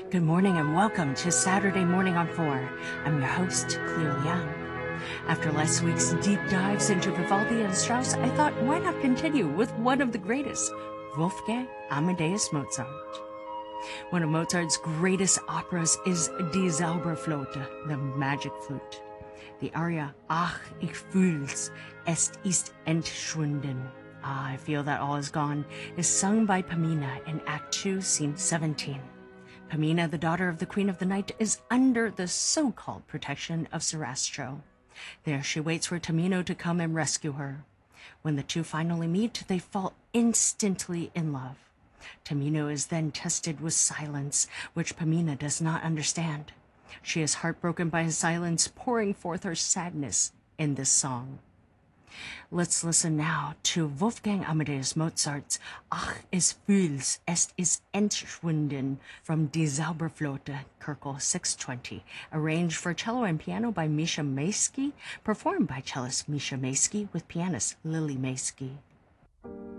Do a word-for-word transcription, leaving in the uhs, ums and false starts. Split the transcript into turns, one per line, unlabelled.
Good morning and welcome to Saturday Morning on four. I'm your host, Cleo Liang. After last week's deep dives into Vivaldi and Strauss, I thought, why not continue with one of the greatest, Wolfgang Amadeus Mozart. One of Mozart's greatest operas is Die Zauberflöte, the Magic Flute. The aria, Ach, ich fühl's, es ist entschwunden. Ah, I feel that all is gone, is sung by Pamina in Act two, Scene seventeen. Pamina, the daughter of the Queen of the Night, is under the so-called protection of Sarastro. There she waits for Tamino to come and rescue her. When the two finally meet, they fall instantly in love. Tamino is then tested with silence, which Pamina does not understand. She is heartbroken by his silence, pouring forth her sadness in this song. Let's listen now to Wolfgang Amadeus Mozart's Ach, es fühl's, es ist entschwunden from Die Zauberflöte, Köchel six twenty, arranged for cello and piano by Misha Maysky, performed by cellist Misha Maysky with pianist Lily Maysky.